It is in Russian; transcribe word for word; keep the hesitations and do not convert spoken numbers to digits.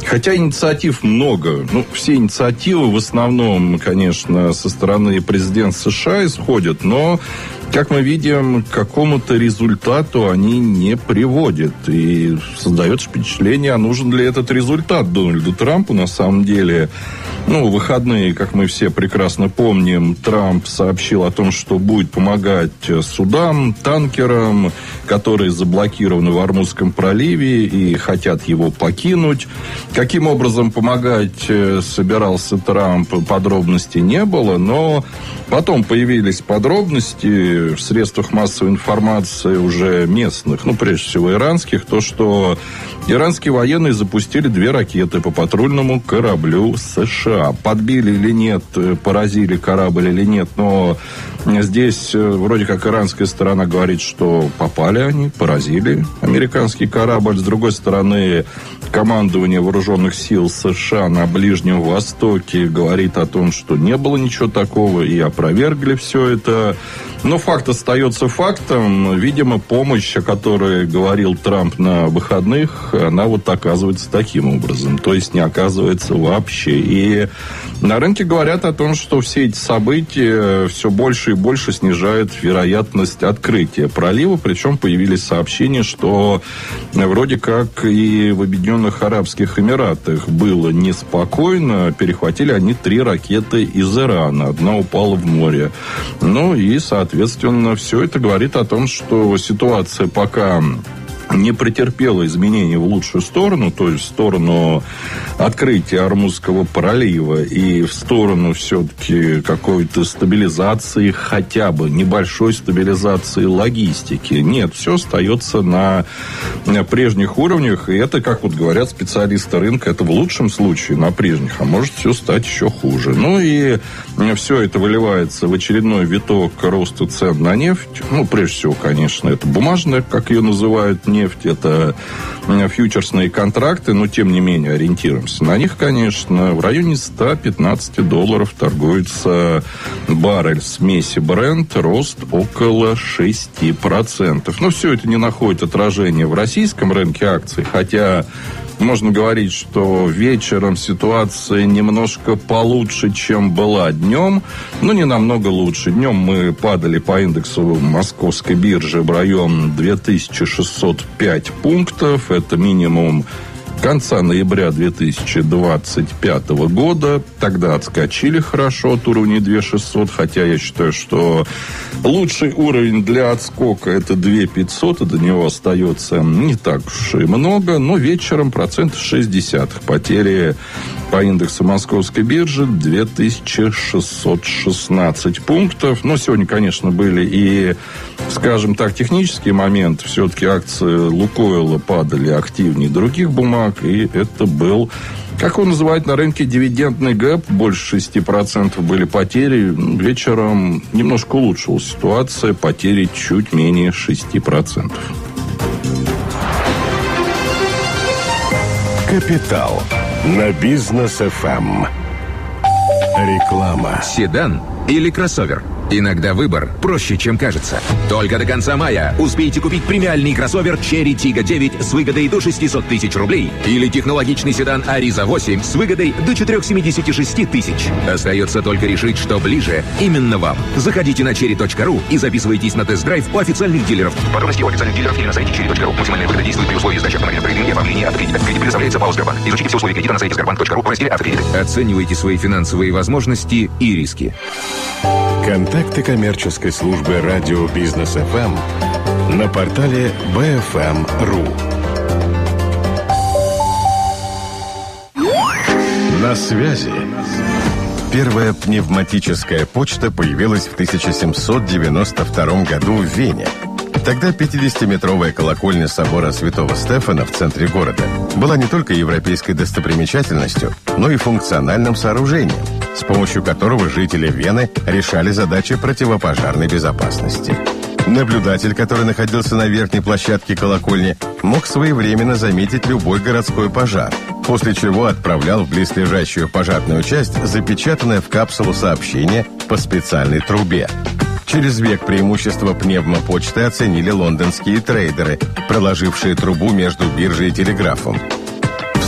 Хотя инициатив много. Ну, все инициативы в основном, конечно, со стороны президента США исходят, но, как мы видим, к какому-то результату они не приводят. И создается впечатление, а нужен ли этот результат Дональду Трампу на самом деле. Ну, в выходные, как мы все прекрасно помним, Трамп сообщил о том, что будет помогать судам, танкерам, которые заблокированы в Ормузском проливе и хотят его покинуть. Каким образом помогать собирался Трамп, подробностей не было, но потом появились подробности в средствах массовой информации уже местных, ну, прежде всего, иранских, то, что иранские военные запустили две ракеты по патрульному кораблю США. Подбили или нет, поразили корабль или нет, но здесь вроде как иранская сторона говорит, что попали они, поразили американский корабль. С другой стороны, командование вооруженных сил США на Ближнем Востоке говорит о том, что не было ничего такого, и опровергли все это. Но факт остается фактом. Видимо, помощь, о которой говорил Трамп на выходных, она вот оказывается таким образом. То есть не оказывается вообще. И на рынке говорят о том, что все эти события все больше и больше снижают вероятность открытия пролива. Причем появились сообщения, что вроде как и в Объединенных Арабских Эмиратах было неспокойно. Перехватили они три ракеты из Ирана. Одна упала в море. Ну и, соответственно, все это говорит о том, что ситуация пока не претерпела изменений в лучшую сторону, то есть в сторону открытия Ормузского пролива и в сторону все-таки какой-то стабилизации, хотя бы небольшой стабилизации логистики. Нет, все остается на прежних уровнях, и это, как вот говорят специалисты рынка, это в лучшем случае на прежних, а может все стать еще хуже. Ну и все это выливается в очередной виток роста цен на нефть. Ну, прежде всего, конечно, это бумажная, как ее называют, нефть. Нефть, это фьючерсные контракты, но тем не менее ориентируемся на них, конечно. В районе сто пятнадцать долларов торгуется баррель смеси Brent, рост около шесть процентов. Но все это не находит отражения в российском рынке акций, хотя можно говорить, что вечером ситуация немножко получше, чем была днем, но не намного лучше. Днем мы падали по индексу московской биржи в район две тысячи шестьсот пять пунктов. Это минимум конца ноября две тысячи двадцать пятого года. Тогда отскочили хорошо от уровня две тысячи шестьсот, хотя я считаю, что лучший уровень для отскока это две тысячи пятьсот, и до него остается не так уж и много, но вечером процентов шестьдесят потери по индексу московской биржи две тысячи шестьсот шестнадцать пунктов. Но сегодня, конечно, были и, скажем так, технические моменты. Все-таки акции Лукойла падали активнее других бумаг, и это был, как его называют на рынке, дивидендный гэп. Больше шесть процентов были потери. Вечером немножко улучшилась ситуация. Потери чуть менее шесть процентов. Капитал на Бизнес эф эм. Реклама. Седан или кроссовер? Иногда выбор проще, чем кажется. Только до конца мая успейте купить премиальный кроссовер Cherry Tiggo девять с выгодой до шестьсот тысяч рублей или технологичный седан Ariza восемь с выгодой до четыреста семьдесят шесть тысяч. Остается только решить, что ближе именно вам. Заходите на черри точка ру и записывайтесь на тест-драйв у официальных дилеров. Подробности у официальных дилеров или на сайте черри точка ру. Максимальная выгода действует при условии сдачи автомобиля в трейдинг и оформлении автокредита. Кредит предоставляется ПАО «Сбербанк». Изучите все условия кредита на сайте сбербанк точка ру в разделе «Автокредиты». Оценивайте свои финансовые возможности и риски. Контакты коммерческой службы радио Бизнес эф эм на портале би эф эм точка ру. На связи. Первая пневматическая почта появилась в тысяча семьсот девяносто втором году в Вене. Тогда пятидесятиметровая колокольня собора Святого Стефана в центре города была не только европейской достопримечательностью, но и функциональным сооружением, с помощью которого жители Вены решали задачи противопожарной безопасности. Наблюдатель, который находился на верхней площадке колокольни, мог своевременно заметить любой городской пожар, после чего отправлял в близлежащую пожарную часть запечатанное в капсулу сообщение по специальной трубе. Через век преимущество пневмопочты оценили лондонские трейдеры, проложившие трубу между биржей и телеграфом.